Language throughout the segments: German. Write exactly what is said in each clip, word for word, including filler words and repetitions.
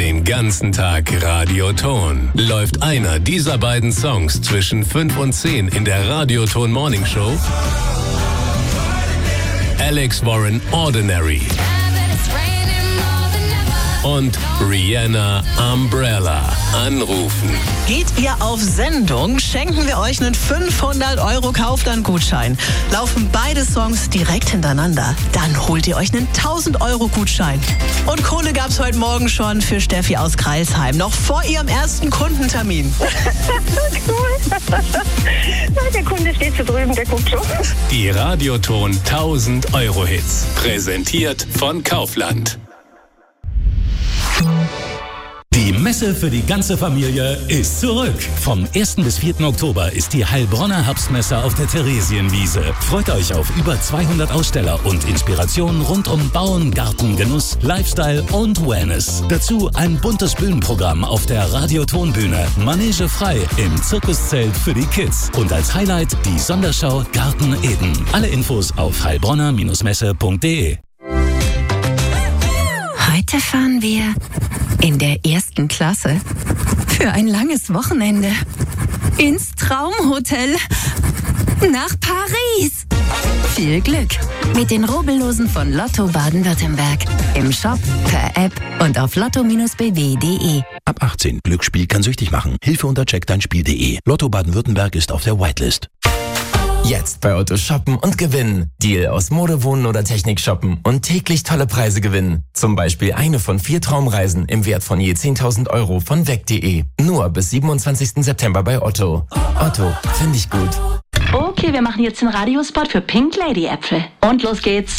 Den ganzen Tag Radioton. Läuft einer dieser beiden Songs zwischen fünf und zehn in der Radioton Morning Show? Alex Warren Ordinary. Und Rihanna Umbrella. Anrufen. Geht ihr auf Sendung, schenken wir euch einen fünfhundert Euro Kaufland-Gutschein. Laufen beide Songs direkt hintereinander, dann holt ihr euch einen tausend Euro Gutschein. Und Kohle gab's heute Morgen schon für Steffi aus Crailsheim, noch vor ihrem ersten Kundentermin. Cool. Der Kunde steht so drüben, der guckt schon. Die Radioton tausend Euro Hits. Präsentiert von Kaufland. Die Messe für die ganze Familie ist zurück. Vom ersten bis vierten Oktober ist die Heilbronner Herbstmesse auf der Theresienwiese. Freut euch auf über zweihundert Aussteller und Inspirationen rund um Bauen, Garten, Genuss, Lifestyle und Wellness. Dazu ein buntes Bühnenprogramm auf der Radiotonbühne. Manege frei im Zirkuszelt für die Kids. Und als Highlight die Sonderschau Garten Eden. Alle Infos auf heilbronner Messe punkt de. Heute fahren wir in der ersten Klasse für ein langes Wochenende ins Traumhotel nach Paris. Viel Glück mit den Rubbellosen von Lotto Baden-Württemberg. Im Shop, per App und auf lotto Bindestrich b w punkt de. Ab achtzehn. Glücksspiel kann süchtig machen. Hilfe unter check dein spiel punkt de. Lotto Baden-Württemberg ist auf der Whitelist. Jetzt bei Otto shoppen und gewinnen. Deal aus Mode, Wohnen oder Technik shoppen und täglich tolle Preise gewinnen. Zum Beispiel eine von vier Traumreisen im Wert von je zehntausend Euro von weg punkt de. Nur bis siebenundzwanzigsten September bei Otto. Otto, finde ich gut. Okay, wir machen jetzt den Radiospot für Pink Lady Äpfel. Und los geht's.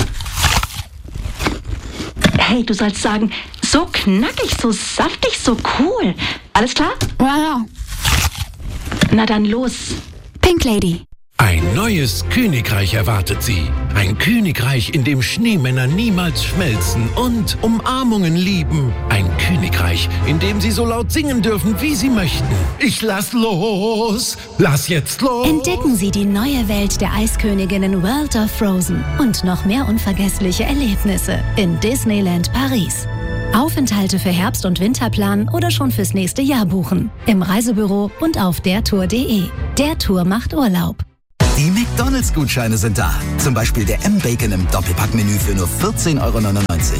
Hey, du sollst sagen, so knackig, so saftig, so cool. Alles klar? Ja, ja. Na dann los. Pink Lady. Ein neues Königreich erwartet sie. Ein Königreich, in dem Schneemänner niemals schmelzen und Umarmungen lieben. Ein Königreich, in dem sie so laut singen dürfen, wie sie möchten. Ich lass los, lass jetzt los. Entdecken Sie die neue Welt der Eisköniginnen World of Frozen und noch mehr unvergessliche Erlebnisse in Disneyland Paris. Aufenthalte für Herbst- und Winterplan oder schon fürs nächste Jahr buchen. Im Reisebüro und auf der tour punkt de. Der Tour macht Urlaub. Die McDonalds-Gutscheine sind da. Zum Beispiel der M-Bacon im Doppelpackmenü für nur vierzehn Euro neunundneunzig.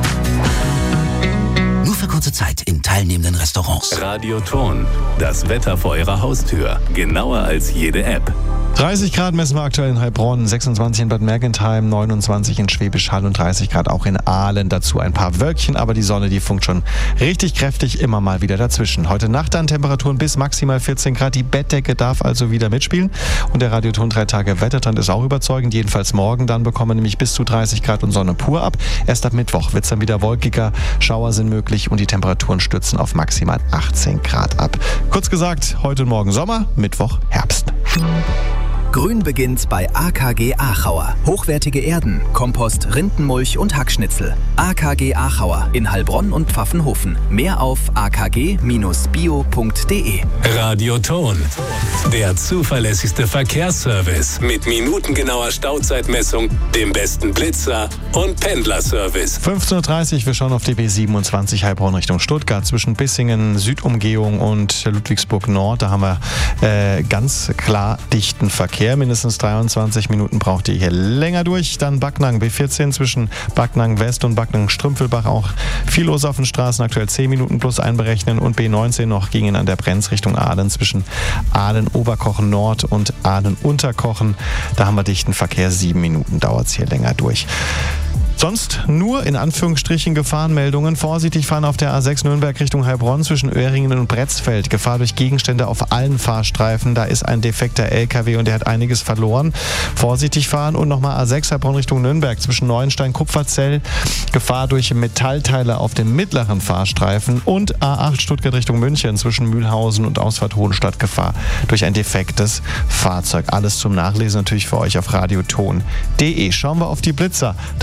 Nur für kurze Zeit in teilnehmenden Restaurants. Radioton. Das Wetter vor Ihrer Haustür. Genauer als jede App. dreißig Grad messen wir aktuell in Heilbronn, sechsundzwanzig in Bad Mergentheim, neunundzwanzig in Schwäbisch Hall und dreißig Grad auch in Aalen. Dazu ein paar Wölkchen, aber die Sonne, die funkt schon richtig kräftig immer mal wieder dazwischen. Heute Nacht dann Temperaturen bis maximal vierzehn Grad. Die Bettdecke darf also wieder mitspielen. Und der Radioton drei Tage Wettertrend ist auch überzeugend. Jedenfalls morgen dann bekommen wir nämlich bis zu dreißig Grad und Sonne pur ab. Erst ab Mittwoch wird es dann wieder wolkiger, Schauer sind möglich und die Temperaturen stürzen auf maximal achtzehn Grad ab. Kurz gesagt, heute und morgen Sommer, Mittwoch Herbst. Grün beginnt bei A K G Achauer. Hochwertige Erden, Kompost, Rindenmulch und Hackschnitzel. A K G Achauer in Heilbronn und Pfaffenhofen. Mehr auf a k g bindestrich bio punkt de. Radioton. Der zuverlässigste Verkehrsservice mit minutengenauer Stauzeitmessung, dem besten Blitzer und Pendlerservice. fünfzehn Uhr dreißig, wir schauen auf die B siebenundzwanzig Heilbronn Richtung Stuttgart zwischen Bissingen, Südumgehung und Ludwigsburg Nord. Da haben wir äh, ganz klar dichten Verkehr. Mindestens dreiundzwanzig Minuten braucht ihr hier länger durch. Dann Backnang, B vierzehn zwischen Backnang West und Backnang Strümpfelbach. Auch viel los auf den Straßen, aktuell zehn Minuten plus einberechnen. Und B neunzehn noch gingen an der Brenz Richtung Aalen zwischen Aalen-Oberkochen Nord und Aalen-Unterkochen. Da haben wir dichten Verkehr, sieben Minuten dauert es hier länger durch. Sonst nur in Anführungsstrichen Gefahrenmeldungen. Vorsichtig fahren auf der A sechs Nürnberg Richtung Heilbronn zwischen Öhringen und Bretzfeld. Gefahr durch Gegenstände auf allen Fahrstreifen. Da ist ein defekter L K W und der hat einiges verloren. Vorsichtig fahren und nochmal A sechs Heilbronn Richtung Nürnberg zwischen Neuenstein-Kupferzell. Gefahr durch Metallteile auf dem mittleren Fahrstreifen. Und A acht Stuttgart Richtung München zwischen Mühlhausen und Ausfahrt Hohenstadt. Gefahr durch ein defektes Fahrzeug. Alles zum Nachlesen natürlich für euch auf radioton punkt de. Schauen wir auf die Blitzer. Da steht ein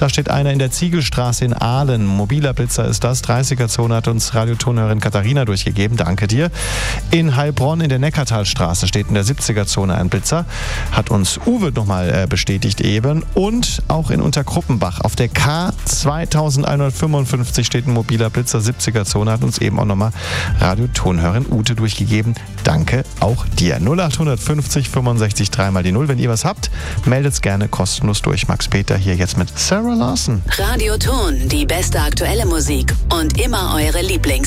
einer in der Ziegelstraße in Aalen. Mobiler Blitzer ist das. dreißiger-Zone hat uns Radiotonhörerin Katharina durchgegeben. Danke dir. In Heilbronn in der Neckartalstraße steht in der siebziger-Zone ein Blitzer. Hat uns Uwe nochmal äh, bestätigt eben. Und auch in Unterkruppenbach auf der K zweitausendeinhundertfünfundfünfzig steht ein mobiler Blitzer. siebziger-Zone hat uns eben auch nochmal Radiotonhörerin Ute durchgegeben. Danke auch dir. null acht fünfzig fünfundsechzig drei mal die null. Wenn ihr was habt, meldet's gerne kostenlos durch. Max Peter hier jetzt mit Sarah Larson. Radioton, die beste aktuelle Musik und immer eure Lieblings